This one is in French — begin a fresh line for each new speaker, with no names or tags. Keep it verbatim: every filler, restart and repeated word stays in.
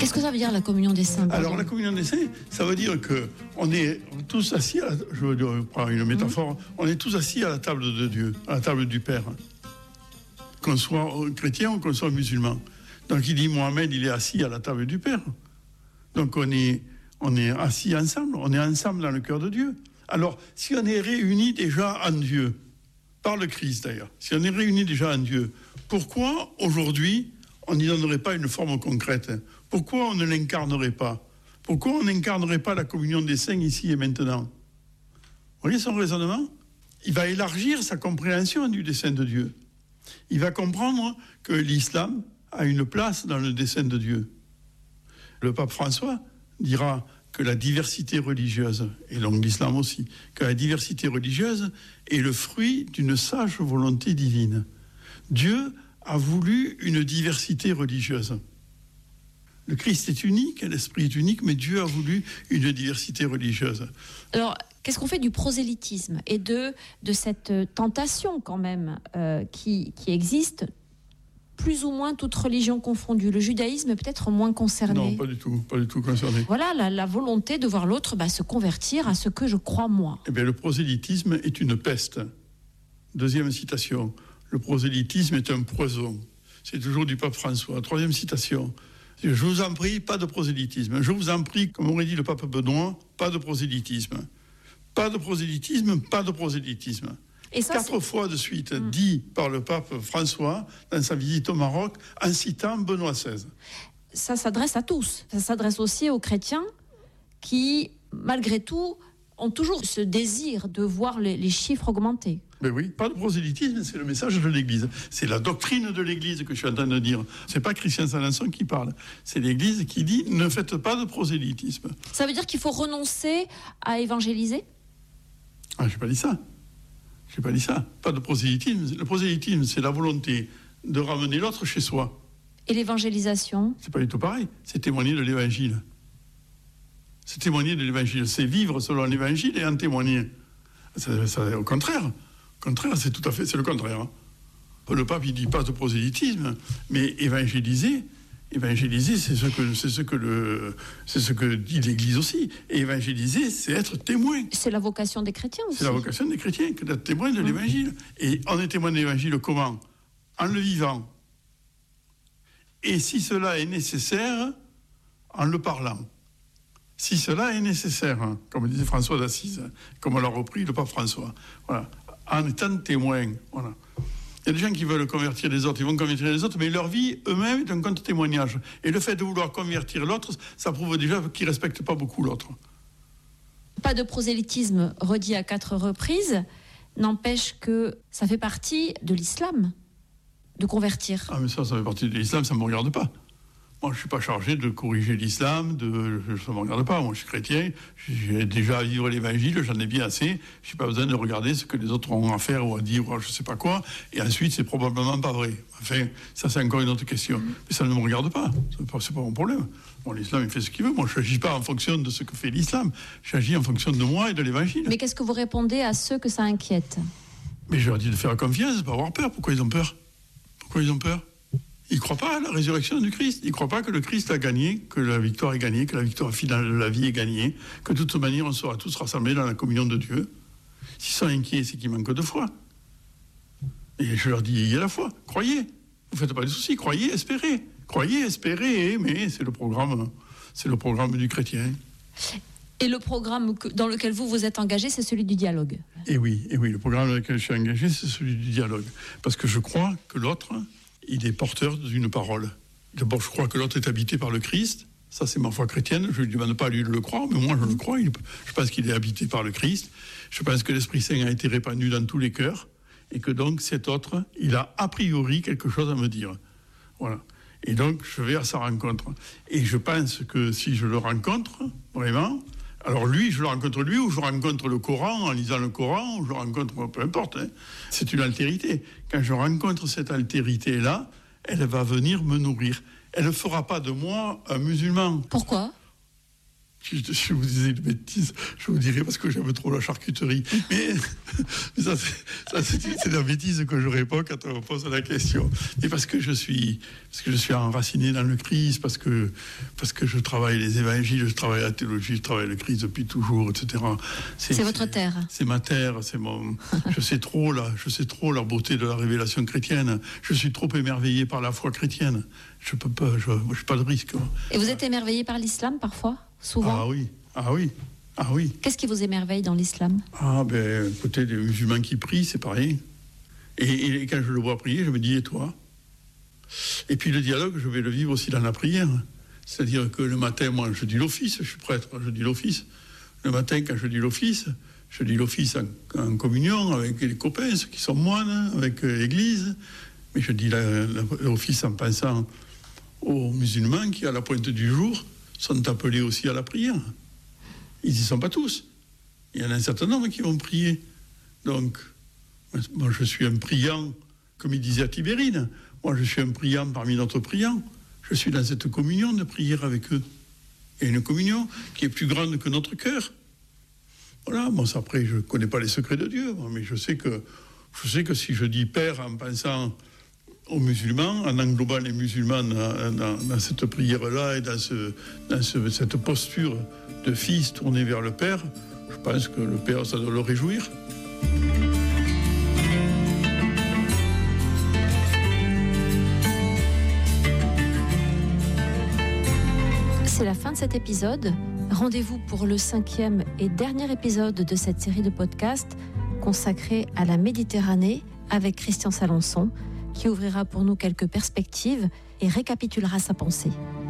Qu'est-ce que ça veut dire la communion des saints?
Alors la communion des saints, ça veut dire que on est tous assis, à la, je veux prendre une métaphore, mmh. on est tous assis à la table de Dieu, à la table du Père, qu'on soit chrétien ou qu'on soit musulman. Donc il dit Mohamed, il est assis à la table du Père. Donc on est, on est assis ensemble, on est ensemble dans le cœur de Dieu. Alors si on est réunis déjà en Dieu, par le Christ d'ailleurs, si on est réunis déjà en Dieu, pourquoi aujourd'hui on n'y donnerait pas une forme concrète? Pourquoi on ne l'incarnerait pas? Pourquoi on n'incarnerait pas la communion des saints ici et maintenant? Vous voyez son raisonnement? Il va élargir sa compréhension du dessein de Dieu. Il va comprendre que l'islam a une place dans le dessein de Dieu. Le pape François dira que la diversité religieuse, et donc l'islam aussi, que la diversité religieuse est le fruit d'une sage volonté divine. Dieu a voulu une diversité religieuse. Le Christ est unique, l'Esprit est unique, mais Dieu a voulu une diversité religieuse.
Alors, qu'est-ce qu'on fait du prosélytisme et de, de cette tentation quand même euh, qui, qui existe, plus ou moins toute religion confondue? Le judaïsme est peut-être moins concerné.
Non, pas du tout, pas du tout concerné.
Voilà, la, la volonté de voir l'autre bah, se convertir à ce que je crois moi.
Eh bien, le prosélytisme est une peste. Deuxième citation. Le prosélytisme est un poison. C'est toujours du pape François. Troisième citation. Je vous en prie, pas de prosélytisme. Je vous en prie, comme aurait dit le pape Benoît, pas de prosélytisme. Pas de prosélytisme, pas de prosélytisme. Et ça, Quatre c'est... fois de suite mmh. dit par le pape François dans sa visite au Maroc en citant Benoît seize.
Ça s'adresse à tous. Ça s'adresse aussi aux chrétiens qui, malgré tout, ont toujours ce désir de voir les, les chiffres augmenter.
Ben oui, pas de prosélytisme, c'est le message de l'Église. C'est la doctrine de l'Église que je suis en train de dire. C'est pas Christian Salançon qui parle. C'est l'Église qui dit « ne faites pas de prosélytisme ».
Ça veut dire qu'il faut renoncer à évangéliser ?
Ah, j'ai pas dit ça. J'ai pas dit ça. Pas de prosélytisme. Le prosélytisme, c'est la volonté de ramener l'autre chez soi.
Et l'évangélisation ? C'est
pas du tout pareil. C'est témoigner de l'Évangile. C'est témoigner de l'Évangile. C'est vivre selon l'Évangile et en témoigner. C'est, c'est, au contraire. Au contraire, c'est tout à fait, c'est le contraire. Hein. Le pape, il dit pas de prosélytisme, mais évangéliser, évangéliser, c'est ce que, c'est ce que le, c'est ce que dit l'Église aussi. Et évangéliser, c'est être témoin.
C'est la vocation des chrétiens aussi.
C'est la vocation des chrétiens, que d'être témoin de mmh. l'Évangile. Et on est témoin de l'Évangile comment ? En le vivant. Et si cela est nécessaire, en le parlant. Si cela est nécessaire, hein, comme disait François d'Assise, comme on l'a repris le pape François. Voilà. En étant témoin. Voilà. Il y a des gens qui veulent convertir les autres, ils vont convertir les autres, mais leur vie eux-mêmes est un compte témoignage. Et le fait de vouloir convertir l'autre, ça prouve déjà qu'ils ne respectent pas beaucoup l'autre.
Pas de prosélytisme redit à quatre reprises, n'empêche que ça fait partie de l'islam, de convertir.
Ah mais ça, ça fait partie de l'islam, ça ne me regarde pas. Moi, je ne suis pas chargé de corriger l'islam, de, ça ne me regarde pas. Moi, je suis chrétien, j'ai déjà à vivre l'évangile, j'en ai bien assez. Je n'ai pas besoin de regarder ce que les autres ont à faire ou à dire, ou je ne sais pas quoi. Et ensuite, c'est probablement pas vrai. Enfin, ça, c'est encore une autre question. Mais ça ne me regarde pas. Ce n'est pas, c'est pas mon problème. Bon, l'islam, il fait ce qu'il veut. Moi, je n'agis pas en fonction de ce que fait l'islam. J'agis en fonction de moi et de l'évangile.
Mais qu'est-ce que vous répondez à ceux que ça inquiète ?
Mais je leur dis de faire confiance, de ne pas avoir peur. Pourquoi ils ont peur ? Pourquoi ils ont peur ? Ils ne croient pas à la résurrection du Christ. Ils ne croient pas que le Christ a gagné, que la victoire est gagnée, que la victoire finale de la vie est gagnée, que de toute manière, on sera tous rassemblés dans la communion de Dieu. S'ils sont inquiets, c'est qu'ils manquent de foi. Et je leur dis, il y a la foi. Croyez. Vous ne faites pas de soucis. Croyez, espérez. Croyez, espérez, mais c'est le programme, c'est le programme du chrétien.
Et le programme dans lequel vous vous êtes engagé, c'est celui du dialogue.
Et oui, et oui, le programme dans lequel je suis engagé, c'est celui du dialogue. Parce que je crois que l'autre, il est porteur d'une parole. D'abord, je crois que l'autre est habité par le Christ. Ça, c'est ma foi chrétienne. Je ne demande pas à lui de le croire, mais moi, je le crois. Je pense qu'il est habité par le Christ. Je pense que l'Esprit Saint a été répandu dans tous les cœurs et que donc, cet autre, il a a priori quelque chose à me dire. Voilà. Et donc, je vais à sa rencontre. Et je pense que si je le rencontre, vraiment... Alors lui, je le rencontre lui, ou je rencontre le Coran en lisant le Coran, ou je le rencontre, peu importe. Hein. C'est une altérité. Quand je rencontre cette altérité-là, elle va venir me nourrir. Elle ne fera pas de moi un musulman.
Pourquoi ?
Je, je vous disais une bêtise, je vous dirais parce que j'aime trop la charcuterie. Mais, mais ça, c'est, ça c'est, c'est la bêtise que je réponds quand on me pose la question. Et parce que je suis, parce que je suis enraciné dans le Christ, parce que, parce que je travaille les évangiles, je travaille la théologie, je travaille le Christ depuis toujours, et cetera.
C'est, c'est votre terre.
C'est ma terre, c'est mon. je sais trop là, je sais trop la beauté de la révélation chrétienne. Je suis trop émerveillé par la foi chrétienne. Je peux pas, je, je pas de risque.
Et vous êtes émerveillé par l'islam parfois? Souvent.
Ah oui, ah oui, ah oui.
Qu'est-ce qui vous émerveille dans l'islam?
Ah ben, peut-être des musulmans qui prient, c'est pareil. Et, et quand je le vois prier, je me dis, et toi? Et puis le dialogue, je vais le vivre aussi dans la prière. C'est-à-dire que le matin, moi, je dis l'office, je suis prêtre, je dis l'office. Le matin, quand je dis l'office, je dis l'office en, en communion avec les copains, ceux qui sont moines, avec l'église. Mais je dis la, la, l'office en pensant aux musulmans qui, à la pointe du jour, sont appelés aussi à la prière. Ils n'y sont pas tous. Il y en a un certain nombre qui vont prier. Donc, moi, je suis un priant, comme il disait à Tibérine. Moi, je suis un priant parmi d'autres priants. Je suis dans cette communion de prière avec eux. Il y a une communion qui est plus grande que notre cœur. Voilà, bon, ça, après, je ne connais pas les secrets de Dieu, mais je sais que, je sais que si je dis Père en pensant aux musulmans, en englobant les musulmans dans, dans, dans cette prière-là et dans, ce, dans ce, cette posture de fils tourné vers le Père, je pense que le Père, ça doit le réjouir.
C'est la fin de cet épisode. Rendez-vous pour le cinquième et dernier épisode de cette série de podcasts consacrée à la Méditerranée avec Christian Salençon, qui ouvrira pour nous quelques perspectives et récapitulera sa pensée.